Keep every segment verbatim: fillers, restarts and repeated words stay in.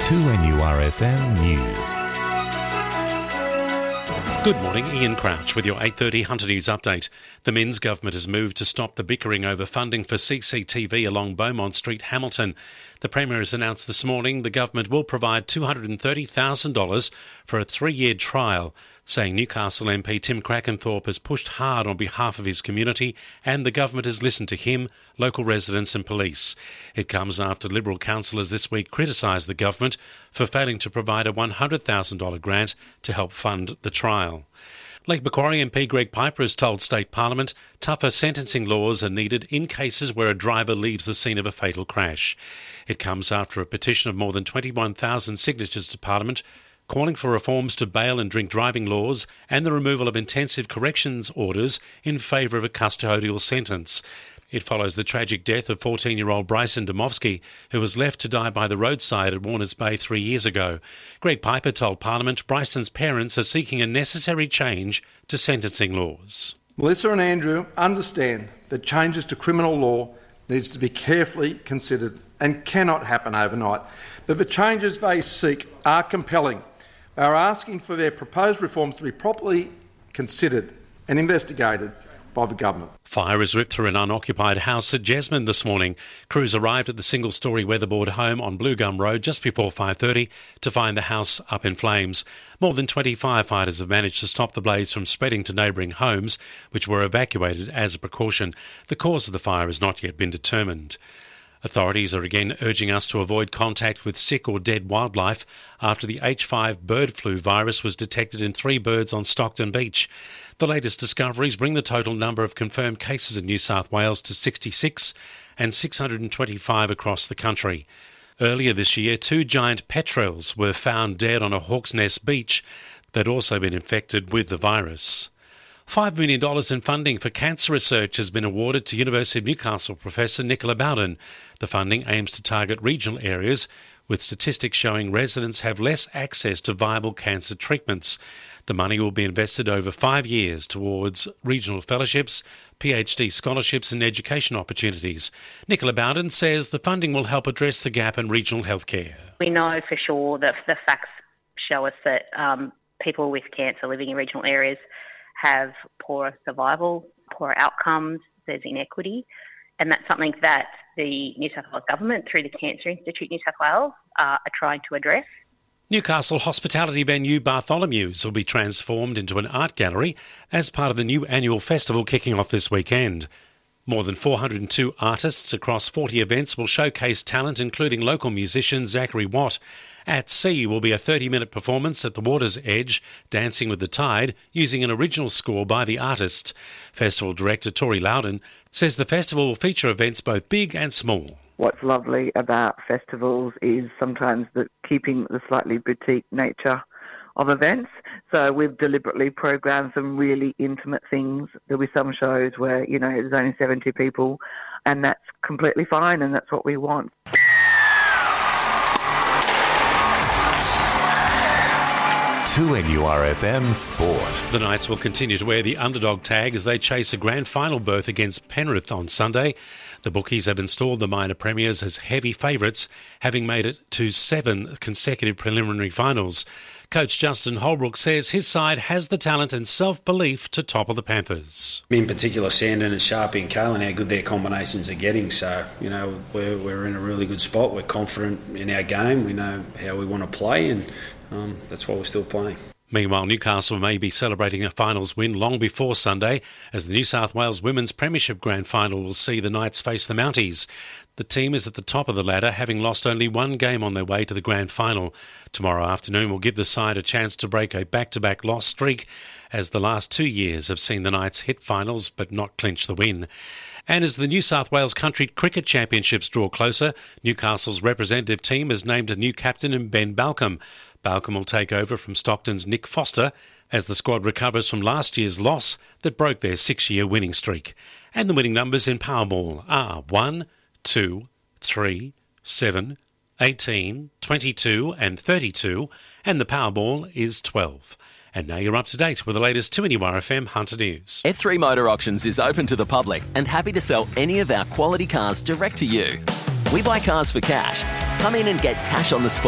two N U R F M News. Good morning, Ian Crouch with your eight thirty Hunter News update. The Minns government has moved to stop the bickering over funding for C C T V along Beaumont Street, Hamilton. The Premier has announced this morning the government will provide two hundred thirty thousand dollars for a three-year trial, saying Newcastle M P Tim Crackenthorpe has pushed hard on behalf of his community and the government has listened to him, local residents and police. It comes after Liberal councillors this week criticised the government for failing to provide a one hundred thousand dollars grant to help fund the trial. Lake Macquarie M P Greg Piper has told State Parliament tougher sentencing laws are needed in cases where a driver leaves the scene of a fatal crash. It comes after a petition of more than twenty-one thousand signatures to Parliament calling for reforms to bail and drink driving laws and the removal of intensive corrections orders in favour of a custodial sentence. It follows the tragic death of fourteen-year-old Bryson Domovsky, who was left to die by the roadside at Warners Bay three years ago. Greg Piper told Parliament Bryson's parents are seeking a necessary change to sentencing laws. Melissa and Andrew understand that changes to criminal law needs to be carefully considered and cannot happen overnight. But the changes they seek are compelling. They are asking for their proposed reforms to be properly considered and investigated by the government. Fire has ripped through an unoccupied house at Jesmond this morning. Crews arrived at the single-storey weatherboard home on Blue Gum Road just before five thirty to find the house up in flames. More than twenty firefighters have managed to stop the blaze from spreading to neighbouring homes, which were evacuated as a precaution. The cause of the fire has not yet been determined. Authorities are again urging us to avoid contact with sick or dead wildlife after the H five bird flu virus was detected in three birds on Stockton Beach. The latest discoveries bring the total number of confirmed cases in New South Wales to sixty-six and six hundred twenty-five across the country. Earlier this year, two giant petrels were found dead on a Hawk's Nest beach that had also been infected with the virus. five million dollars in funding for cancer research has been awarded to University of Newcastle Professor Nicola Bowden. The funding aims to target regional areas, with statistics showing residents have less access to viable cancer treatments. The money will be invested over five years towards regional fellowships, PhD scholarships and education opportunities. Nicola Bowden says the funding will help address the gap in regional healthcare. We know for sure that the facts show us that um, people with cancer living in regional areas have poorer survival, poorer outcomes, there's inequity, and that's something that the New South Wales Government, through the Cancer Institute New South Wales, uh, are trying to address. Newcastle hospitality venue Bartholomew's will be transformed into an art gallery as part of the new annual festival kicking off this weekend. More than four hundred two artists across forty events will showcase talent, including local musician Zachary Watt. At Sea will be a thirty-minute performance at the water's edge, Dancing with the Tide, using an original score by the artist. Festival director Tori Loudon says the festival will feature events both big and small. What's lovely about festivals is sometimes the keeping the slightly boutique nature of events. So we've deliberately programmed some really intimate things. There'll be some shows where, you know, there's only seventy people, and that's completely fine, and that's what we want. two N U R F M Sport. The Knights will continue to wear the underdog tag as they chase a grand final berth against Penrith on Sunday. The bookies have installed the minor premiers as heavy favourites, having made it to seven consecutive preliminary finals. Coach Justin Holbrook says his side has the talent and self-belief to topple the Panthers. In particular, Sandon and Sharpie and Kalen, how good their combinations are getting. So, you know, we're, we're in a really good spot. We're confident in our game. We know how we want to play, and um, that's why we're still playing. Meanwhile, Newcastle may be celebrating a finals win long before Sunday, as the New South Wales Women's Premiership Grand Final will see the Knights face the Mounties. The team is at the top of the ladder, having lost only one game on their way to the Grand Final. Tomorrow afternoon will give the side a chance to break a back-to-back loss streak, as the last two years have seen the Knights hit finals but not clinch the win. And as the New South Wales Country Cricket Championships draw closer, Newcastle's representative team has named a new captain in Ben Balcombe. Balcombe will take over from Stockton's Nick Foster as the squad recovers from last year's loss that broke their six-year winning streak. And the winning numbers in Powerball are one, two, three, seven, eighteen, twenty-two and thirty-two, and the Powerball is twelve. And now you're up to date with the latest two N U R F M Hunter News. F three Motor Auctions is open to the public and happy to sell any of our quality cars direct to you. We buy cars for cash. Come in and get cash on the spot.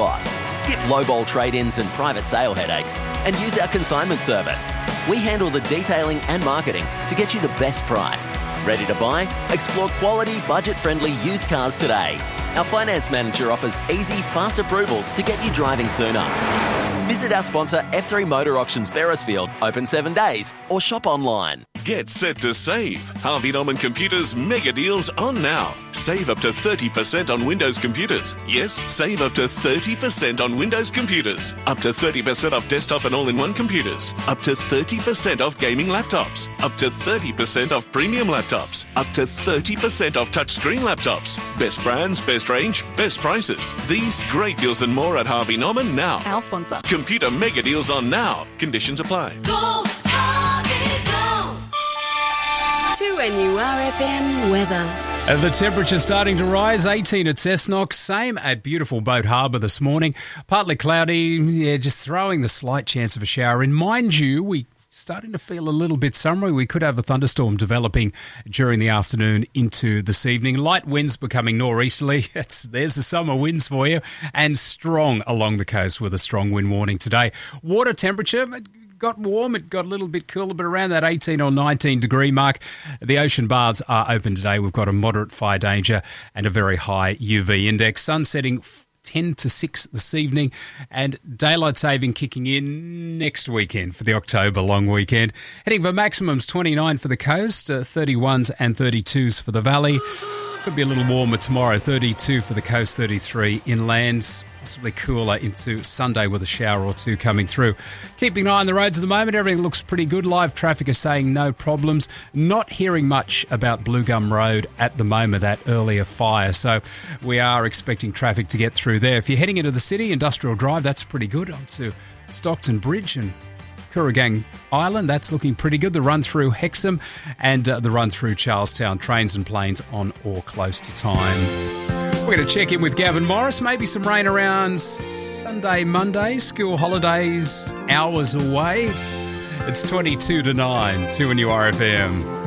Skip low-ball trade-ins and private sale headaches and use our consignment service. We handle the detailing and marketing to get you the best price. Ready to buy? Explore quality, budget-friendly used cars today. Our finance manager offers easy, fast approvals to get you driving sooner. Visit our sponsor F three Motor Auctions Beresfield, open seven days, or shop online. Get set to save. Harvey Norman Computers mega deals on now. Save up to thirty percent on Windows computers. Yes, save up to thirty percent on Windows computers. Up to thirty percent off desktop and all-in-one computers. Up to thirty percent off gaming laptops. Up to thirty percent off premium laptops. Up to thirty percent off touchscreen laptops. Best brands, best range, best prices. These great deals and more at Harvey Norman now. Our sponsor. Computer mega deals on now. Conditions apply. Go, Harvey, go! To N U R F M weather. Uh, the temperature's starting to rise, eighteen at Cessnock, same at beautiful Boat Harbour this morning. Partly cloudy, yeah, just throwing the slight chance of a shower in. Mind you, we starting to feel a little bit summery. We could have a thunderstorm developing during the afternoon into this evening. Light winds becoming nor'easterly. It's, there's the summer winds for you. And strong along the coast with a strong wind warning today. Water temperature got warm. It got a little bit cooler, but around that eighteen or nineteen degree mark. The ocean baths are open today. We've got a moderate fire danger and a very high U V index. Sun setting ten to six this evening, and daylight saving kicking in next weekend for the October long weekend. Heading for maximums twenty-nine for the coast, uh, thirty-ones and thirty-twos for the valley. Could be a little warmer tomorrow, thirty-two for the coast, thirty-three inland. Possibly cooler into Sunday with a shower or two coming through. Keeping an eye on the roads at the moment, everything looks pretty good. Live traffic is saying no problems. Not hearing much about Blue Gum Road at the moment, that earlier fire. So we are expecting traffic to get through there. If you're heading into the city, Industrial Drive, that's pretty good. Onto Stockton Bridge and Kooragang Island, that's looking pretty good. The run through Hexham and uh, the run through Charlestown, trains and planes on or close to time. We're going to check in with Gavin Morris. Maybe some rain around Sunday, Monday. School holidays hours away. It's twenty-two to nine, two N U R F M.